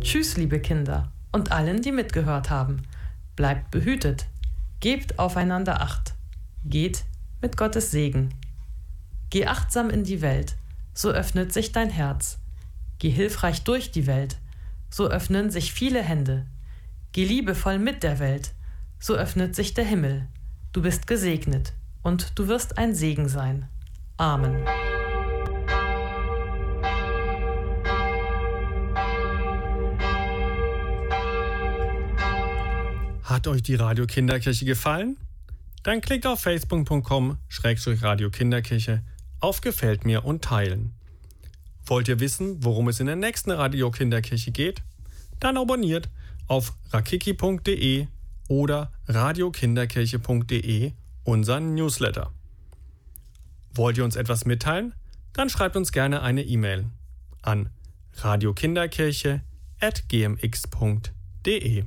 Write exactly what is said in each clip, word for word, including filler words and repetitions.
Tschüss, liebe Kinder und allen, die mitgehört haben. Bleibt behütet. Gebt aufeinander Acht. Geht mit Gottes Segen. Geh achtsam in die Welt, so öffnet sich dein Herz. Geh hilfreich durch die Welt, so öffnen sich viele Hände. Geh liebevoll mit der Welt, so öffnet sich der Himmel. Du bist gesegnet und du wirst ein Segen sein. Amen. Hat euch die Radio Kinderkirche gefallen? Dann klickt auf facebook punkt com Schrägstrich Radio Kinderkirche auf Gefällt mir und teilen. Wollt ihr wissen, worum es in der nächsten Radio Kinderkirche geht? Dann abonniert auf rakiki punkt de oder radiokinderkirche punkt de unseren Newsletter. Wollt ihr uns etwas mitteilen? Dann schreibt uns gerne eine E-Mail an radiokinderkirche at g m x punkt de.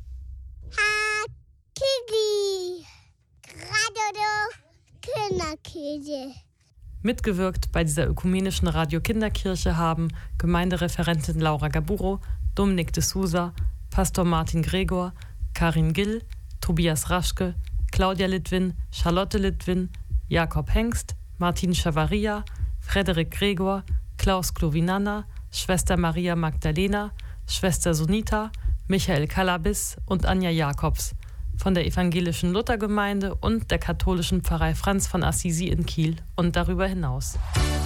Kiki, Radio Kinderkirche. Mitgewirkt bei dieser ökumenischen Radio Kinderkirche haben Gemeindereferentin Laura Gaburo, Dominik de Sousa, Pastor Martin Gregor, Karin Gill, Tobias Raschke, Claudia Litwin, Charlotte Litwin, Jakob Hengst, Martin Schavaria, Frederik Gregor, Klaus Klovinanna, Schwester Maria Magdalena, Schwester Sunita, Michael Kalabis und Anja Jakobs von der evangelischen Luthergemeinde und der katholischen Pfarrei Franz von Assisi in Kiel und darüber hinaus.